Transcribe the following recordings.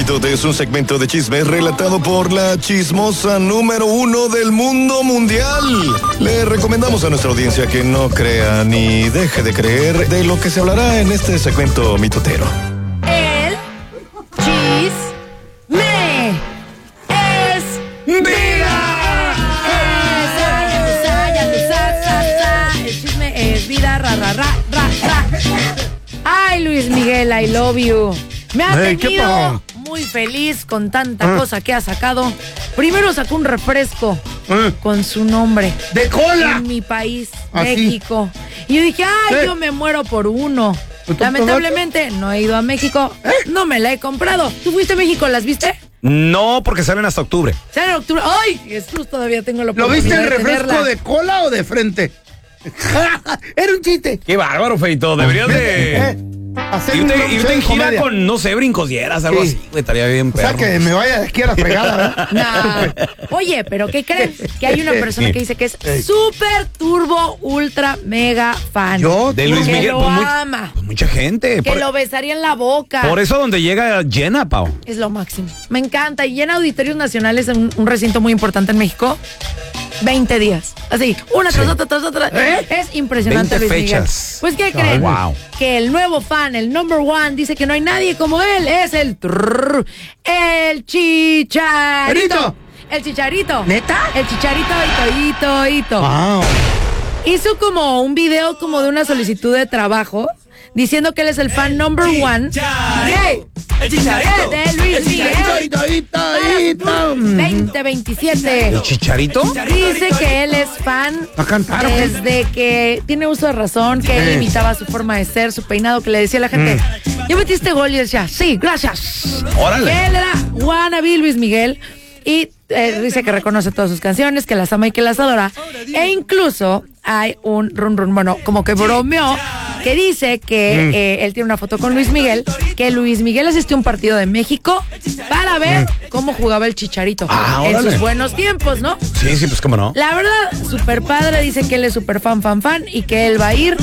Mitote es un segmento de chismes relatado por la chismosa número 1 del mundo mundial. Le recomendamos a nuestra audiencia que no crea ni deje de creer de lo que se hablará en este segmento mitotero. El chisme es vida. El chisme es vida, ra. Ay, Luis Miguel, I love you. Me ha tenido muy feliz con tanta cosa que ha sacado. Primero sacó un refresco con su nombre. ¡De cola! En mi país, México. Y yo dije, yo me muero por uno. Lamentablemente no he ido a México, no me la he comprado. ¿Tú fuiste a México? ¿Las viste? No, porque salen hasta octubre. Salen en octubre. ¡Ay! Jesús, todavía tengo la oportunidad. ¿Lo viste el de refresco tenerla. de cola o de frente? Era un chiste. Qué bárbaro, Feito. Deberías de irte en gira con, no sé, brincosieras, algo así. Estaría bien, perro. O sea, que me vaya de aquí a la fregada, ¿verdad? No. Oye, pero ¿qué creen? Que hay una persona que dice que es súper turbo, ultra, mega fan. ¿Yo? De Luis que Miguel. lo ama. Pues mucha gente. Que lo besaría en la boca. Por eso donde llega llena, Pau. Es lo máximo. Me encanta. Y llena auditorios nacionales en un recinto muy importante en México. 20 días. Así, una tras otra. Es impresionante, 20 Luis Miguel. fechas. Pues, ¿qué creen? Wow. Que el nuevo fan, el number one, dice que no hay nadie como él. Es el Chicharito. El Chicharito. ¿Neta? El Chicharito, Ito. Wow. Hizo como un video como de una solicitud de trabajo diciendo que él es el fan number one El Chicharito. de Luis Miguel 2027. ¿El Chicharito? Dice que él es fan ¿Va a cantar o qué? desde que tiene uso de razón, que él imitaba su forma de ser, su peinado, que le decía a la gente, ¿ya metiste gol? Y él decía, sí, gracias. Órale. Que él era wannabe Luis Miguel y dice que reconoce todas sus canciones, que las ama y que las adora. E incluso hay un bueno, como que bromeó, que dice que él tiene una foto con Luis Miguel, que Luis Miguel asistió a un partido de México para ver cómo jugaba el Chicharito en órale. sus buenos tiempos, ¿no? Sí, pues cómo no. La verdad, súper padre, dice que él es súper fan y que él va a ir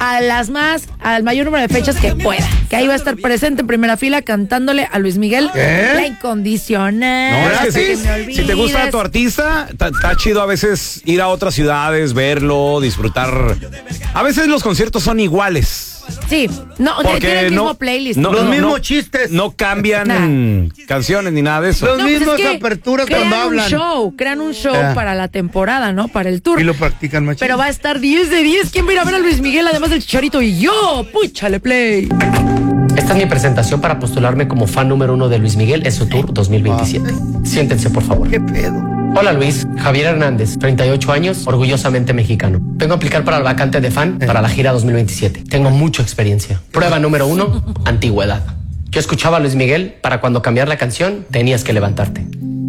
al mayor número de fechas que pueda. Que ahí va a estar presente en primera fila cantándole a Luis Miguel la incondicional. No, es que me si te gusta olvides. tu artista, está chido a veces ir a otras ciudades, verlo, disfrutar. A veces los conciertos son iguales. Sí, no, Porque tiene el mismo playlist. Los mismos chistes. No cambian canciones ni nada de eso. Los No, pues mismos es que aperturas cuando hablan. Crean un show para la temporada, ¿no? Para el tour. Y lo practican machín. Pero va a estar 10 de 10. ¿Quién va a ir a ver a Luis Miguel además del Chicharito? Y yo, púchale play. Esta es mi presentación para postularme como fan número 1 de Luis Miguel en su tour 2027. Siéntense, por favor. ¿Qué pedo? Hola Luis, Javier Hernández, 38 años, orgullosamente mexicano. Vengo a aplicar para el vacante de fan para la gira 2027. Tengo mucha experiencia. Prueba número 1, antigüedad. Yo escuchaba a Luis Miguel para cuando cambiar la canción tenías que levantarte.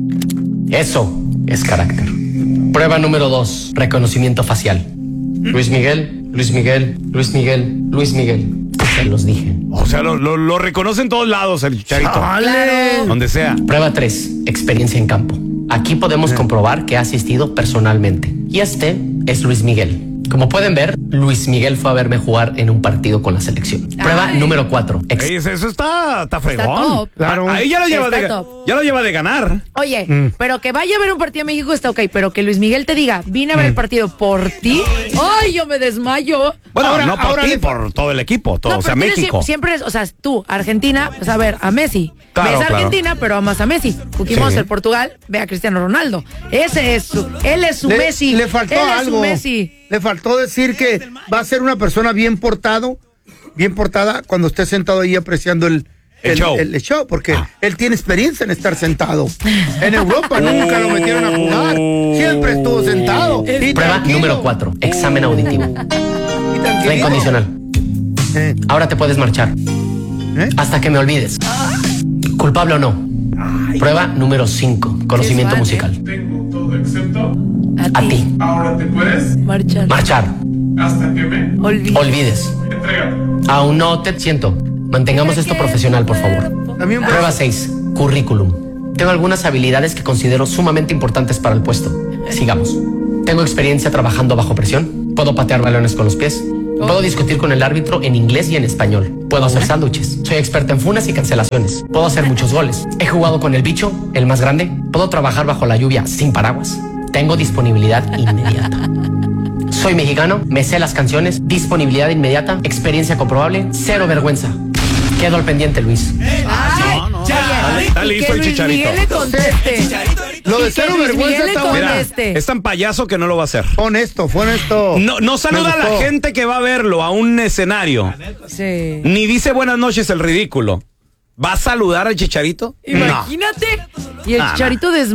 Eso es carácter. Prueba número 2, reconocimiento facial. Luis Miguel, Luis Miguel, Luis Miguel, Luis Miguel. Se los dije. O sea, lo reconoce en todos lados el Chicharito. Claro. Donde sea. Prueba 3, experiencia en campo. Aquí podemos comprobar que ha asistido personalmente. Y este es Luis Miguel. Como pueden ver, Luis Miguel fue a verme jugar en un partido con la selección. Prueba número 4. Eso está fregón. Está top. Claro. Ahí ya lo lleva de ganar. Oye, pero que vaya a ver un partido de México está ok, pero que Luis Miguel te diga, vine a ver el partido por ti. ¡Ay, yo me desmayo! Bueno, no por ahora ti, por todo el equipo, todo, No, o sea, pero México. siempre es, o sea, tú, Argentina, pues a ver, a Messi. Claro, Ves a claro. Argentina, pero amas a Messi. Cookie Monster, Portugal, ve a Cristiano Ronaldo. Él es su Messi. Le faltó él algo. Es su Messi. Le faltó decir que va a ser una persona bien portada cuando esté sentado ahí apreciando el show. El show, porque él tiene experiencia en estar sentado. En Europa nunca lo metieron a jugar. Siempre estuvo sentado. Y Prueba tranquilo. número 4, examen auditivo. Y tranquilo. La incondicional. Ahora te puedes marchar. Hasta que me olvides. ¿Culpable o no? Prueba número 5, conocimiento Qué musical. Tengo todo excepto. A ti. Ahora te puedes. Marchar. Marchar. Hasta que me Olvides. entrega. Aún no te siento. Mantengamos esto profesional, por favor. También Prueba 6, currículum. Tengo algunas habilidades que considero sumamente importantes para el puesto. Sigamos. Tengo experiencia trabajando bajo presión. Puedo patear balones con los pies. Puedo discutir con el árbitro en inglés y en español. Puedo hacer sándwiches. Soy experta en funas y cancelaciones. Puedo hacer muchos goles. He jugado con el bicho, el más grande. Puedo trabajar bajo la lluvia sin paraguas. Tengo disponibilidad inmediata. Soy mexicano, me sé las canciones, disponibilidad inmediata, experiencia comprobable, cero vergüenza. Quedo al pendiente, Luis. Está listo el Chicharito. Miguel le conteste. Lo de Y que cero Luis vergüenza Miguel le está bueno. conteste. Es tan payaso que no lo va a hacer. Fue honesto. No saluda a la gente que va a verlo a un escenario. Sí. Ni dice buenas noches el ridículo. ¿Va a saludar al Chicharito? Imagínate. Y el Ah, Chicharito